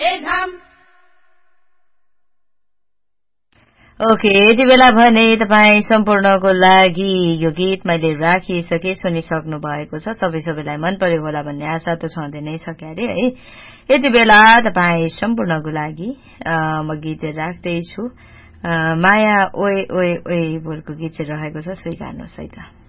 Okay, यति बेला भने तपाईँ सम्पूर्णको लागि यो गीत मैले राखिसके सुनिसक्नु भएको छ। सबैलाई मन पर्यो होला भन्ने आशा त छँदै नै छ क्यारे है। यति बेला तपाईँ सम्पूर्णको लागि म गीत राख्दैछु। माया ओए ओए ओए बोलको गीत चाहिँ रहेको छ, स्वीकार्नुहोस् है त।